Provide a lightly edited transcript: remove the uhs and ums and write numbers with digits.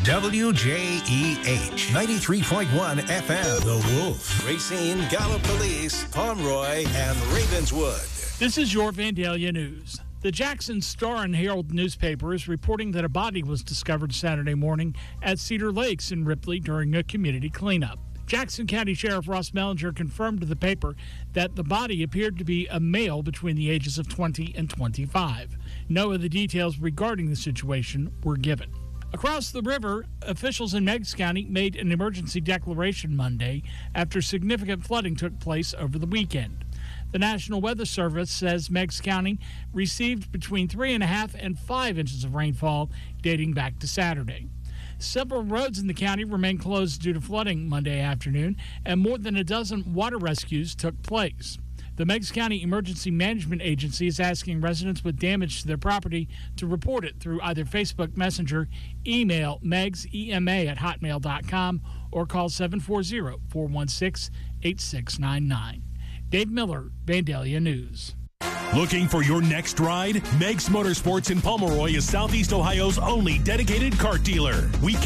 WJEH 93.1 FM. The Wolf. Racine, Gallipolis, Pomeroy, and Ravenswood. This is your Vandalia News. The Jackson Star and Herald newspaper is reporting that a body was discovered Saturday morning at Cedar Lakes in Ripley during a community cleanup. Jackson County Sheriff Ross Mellinger confirmed to the paper that the body appeared to be a male between the ages of 20 and 25. No other details regarding the situation were given. Across the river, officials in Meigs County made an emergency declaration Monday after significant flooding took place over the weekend. The National Weather Service says Meigs County received between 3.5 and 5 inches of rainfall dating back to Saturday. Several roads in the county remain closed due to flooding Monday afternoon, and more than a dozen water rescues took place. The Meigs County Emergency Management Agency is asking residents with damage to their property to report it through either Facebook Messenger, email megsema@hotmail.com, or call 740-416-8699. Dave Miller, Vandalia News. Looking for your next ride? Meigs Motorsports in Pomeroy is Southeast Ohio's only dedicated kart dealer. We